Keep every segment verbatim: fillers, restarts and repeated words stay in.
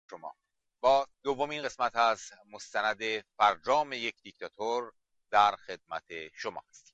شما با دومین قسمت از مستند فرجام یک دیکتاتور در خدمت شما هستیم.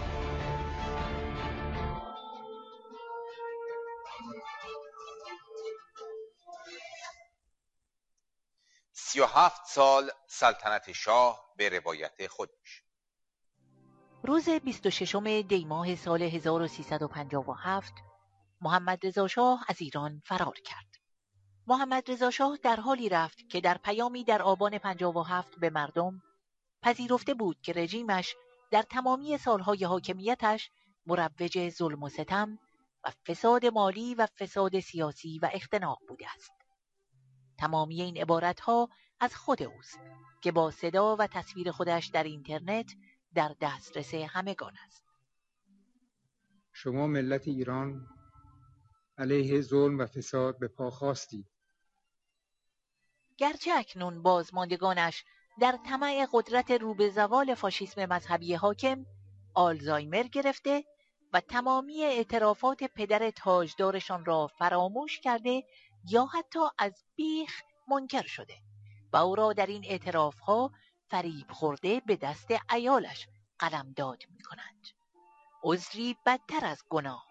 سی و هفت سال سلطنت شاه به روایت خودش. روز بیست و ششم دی ماه سال هزار و سیصد و پنجاه و هفت محمد رضا شاه از ایران فرار کرد. محمد رضا شاه در حالی رفت که در پیامی در آبان پنجاه و هفت به مردم پذیرفته بود که رژیمش در تمامی سالهای حاکمیتش مروج ظلم و ستم و فساد مالی و فساد سیاسی و اختناق بوده است. تمامی این عبارتها از خود اوست که با صدا و تصویر خودش در اینترنت در دسترس همگان است. شما ملت ایران علیه ظلم و فساد به پا خاستید. گرچه اکنون بازماندگانش در طمع قدرت رو به زوال فاشیسم مذهبی حاکم آلزایمر گرفته و تمامی اعترافات پدر تاجدارشان را فراموش کرده یا حتی از بیخ منکر شده و او را در این اعترافها فریب خورده به دست عیالش قلمداد می کنند. عذری بدتر از گناه.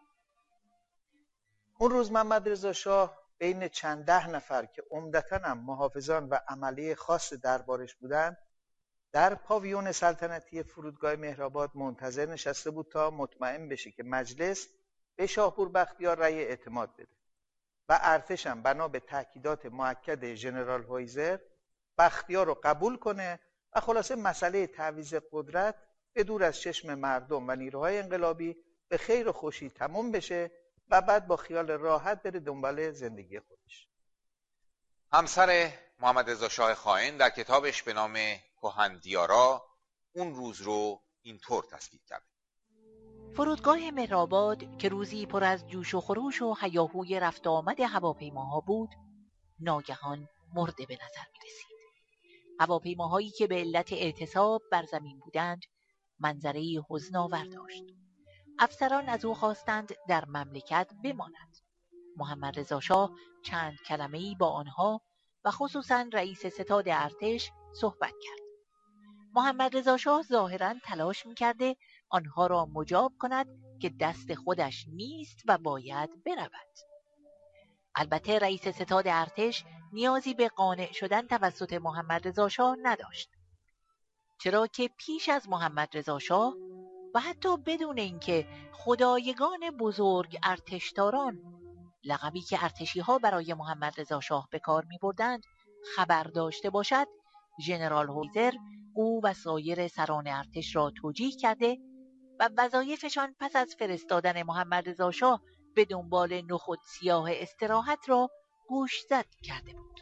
اون روز محمد رضا شاه بین چند ده نفر که عمدتاً هم محافظان و عملی خاص دربارش بودند در پاویون سلطنتی فرودگاه مهرآباد منتظر نشسته بود تا مطمئن بشه که مجلس به شاپور بختیار رأی اعتماد بده و ارتش هم بنا به تاکیدات مؤکد ژنرال هویزر بختیار رو قبول کنه و خلاصه مسئله تعویض قدرت به دور از چشم مردم و نیروهای انقلابی به خیر و خوشی تمام بشه و بعد با خیال راحت بره دنبال زندگی خودش. همسر محمد رضا شاه خائن در کتابش به نام کهندیارا اون روز رو اینطور تصویر کرد. فرودگاه مهرآباد که روزی پر از جوش و خروش و هیاهوی رفت آمد هواپیماها بود، ناگهان مرده به نظر می رسید. هواپیماهایی که به علت اعتصاب بر زمین بودند، منظره حزن‌آور داشت. افسران از او خواستند در مملکت بماند. محمد رضا شاه چند کلمه‌ای با آنها و خصوصاً رئیس ستاد ارتش صحبت کرد. محمد رضا شاه ظاهراً تلاش می‌کرده آنها را مجاب کند که دست خودش نیست و باید برود. البته رئیس ستاد ارتش نیازی به قانع شدن توسط محمد رضا شاه نداشت، چرا که پیش از محمد رضا شاه و حتی بدون اینکه خدایگان بزرگ ارتشداران، لقبی که ارتشی‌ها برای محمد رضا شاه به کار می‌بردند، خبر داشته باشد، ژنرال هویزر او و سایر سران ارتش را توجیه کرده و وظایفشان پس از فرستادن محمد رضا شاه به دنبال نخود سیاه استراحت را گوشزد کرده بود.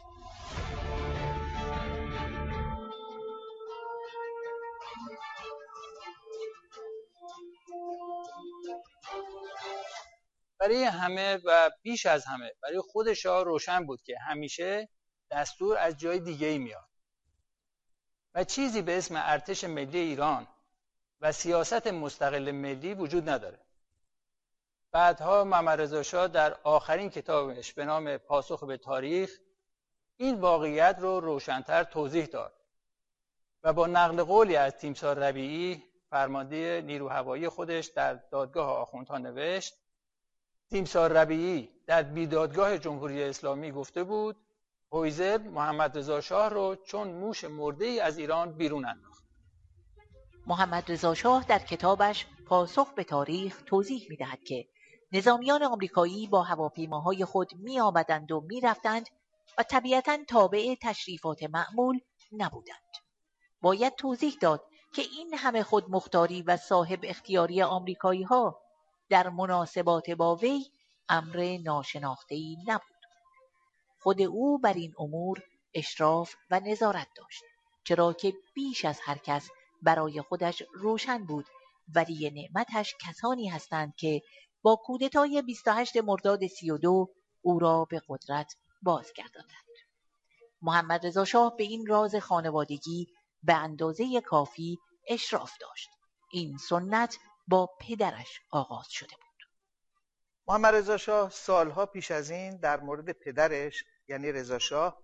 برای همه و بیش از همه برای خود شاه روشن بود که همیشه دستور از جای دیگه‌ای میاد و چیزی به اسم ارتش ملی ایران و سیاست مستقل ملی وجود نداره. بعدها محمد رضا شاه در آخرین کتابش به نام پاسخ به تاریخ این واقعیت رو روشن‌تر توضیح داد و با نقل قولی از تیمسار ربیعی فرمانده نیرو هوایی خودش در دادگاه آخوندها نوشت: تیمسار ربیعی در بیدادگاه جمهوری اسلامی گفته بود هویزر محمد رضا شاه رو چون موش مرده‌ای از ایران بیرون انداخت. محمد رضا شاه در کتابش پاسخ به تاریخ توضیح می‌دهد که نظامیان آمریکایی با هواپیماهای خود می‌آمدند و می‌رفتند و طبیعتاً تابع تشریفات معمول نبودند. باید توضیح داد که این همه خودمختاری و صاحب اختیاری آمریکایی‌ها در مناسبات با وی امر ناشناخته‌ای نبود. خود او بر این امور اشراف و نظارت داشت، چرا که بیش از هر کس برای خودش روشن بود ولی نعمتش کسانی هستند که با کودتای بیست و هشت مرداد سی و دو او را به قدرت بازگرداندند. محمد رضا شاه به این راز خانوادگی به اندازه کافی اشراف داشت. این سنت با پدرش آغاز شده بود. محمد رضا شاه سالها پیش از این در مورد پدرش یعنی رضا شاه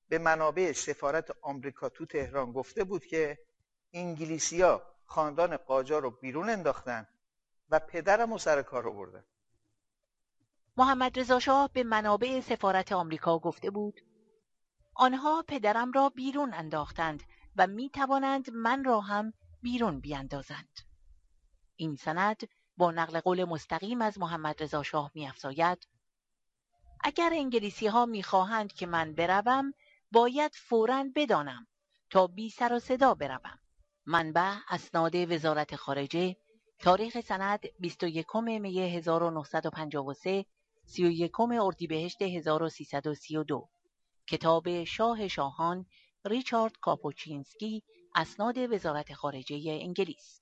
به منابع سفارت آمریکا تو تهران گفته بود که انگلیسی‌ها خاندان قاجار رو بیرون انداختن و پدرم رو سر کار آوردن. محمد رضا شاه به منابع سفارت آمریکا گفته بود آنها پدرم را بیرون انداختند و می توانند من را هم بیرون بیاندازند. این سند با نقل قول مستقیم از محمد رضا شاه می افزاید اگر انگلیسی ها می خواهند که من بروم باید فوراً بدانم تا بی سر و صدا بروم. منبع اسناد وزارت خارجه، تاریخ سند بیست و یکم می هزار و نهصد و پنجاه و سه، سی و یکم اردیبهشت هزار و سیصد و سی و دو. کتاب شاه شاهان، ریچارد کاپوچینسکی، اسناد وزارت خارجه انگلیس.